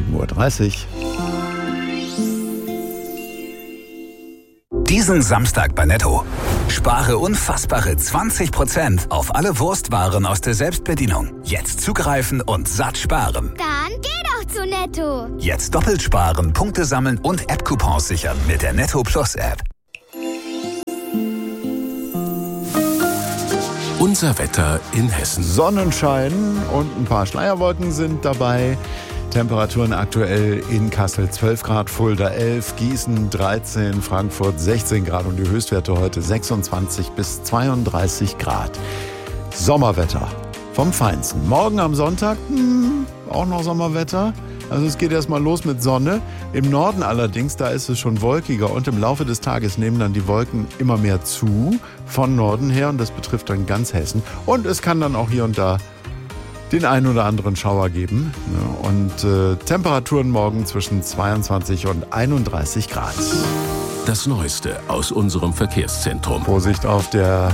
7:30 Uhr. Diesen Samstag bei Netto. Spare unfassbare 20% auf alle Wurstwaren aus der Selbstbedienung. Jetzt zugreifen und satt sparen. Dann geh doch zu Netto. Jetzt doppelt sparen, Punkte sammeln und App-Coupons sichern mit der Netto Plus App. Unser Wetter in Hessen. Sonnenschein und ein paar Schleierwolken sind dabei. Temperaturen aktuell in Kassel 12 Grad, Fulda 11, Gießen 13, Frankfurt 16 Grad und die Höchstwerte heute 26 bis 32 Grad. Sommerwetter vom Feinsten. Morgen am Sonntag auch noch Sommerwetter. Also es geht erstmal los mit Sonne. Im Norden allerdings, da ist es schon wolkiger und im Laufe des Tages nehmen dann die Wolken immer mehr zu von Norden her und das betrifft dann ganz Hessen. Und es kann dann auch hier und da den einen oder anderen Schauer geben. Und Temperaturen morgen zwischen 22 und 31 Grad. Das Neueste aus unserem Verkehrszentrum. Vorsicht auf der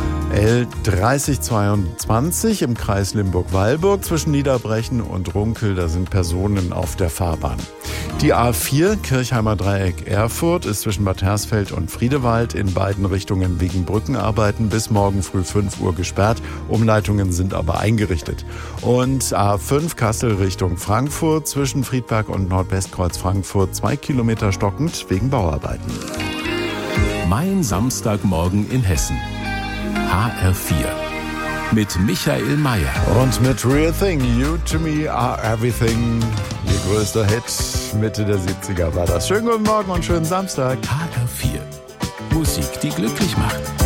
L3022 im Kreis Limburg-Weilburg zwischen Niederbrechen und Runkel. Da sind Personen auf der Fahrbahn. Die A4 Kirchheimer Dreieck Erfurt ist zwischen Bad Hersfeld und Friedewald in beiden Richtungen wegen Brückenarbeiten bis morgen früh 5 Uhr gesperrt. Umleitungen sind aber eingerichtet. Und A5 Kassel Richtung Frankfurt zwischen Friedberg und Nordwestkreuz Frankfurt 2 Kilometer stockend wegen Bauarbeiten. Mein Samstagmorgen in Hessen. HR4. Mit Michael Mayer. Und mit Real Thing, You to Me Are Everything. Ihr größter Hit Mitte der 70er war das. Schönen guten Morgen und schönen Samstag. HR4. Musik, die glücklich macht.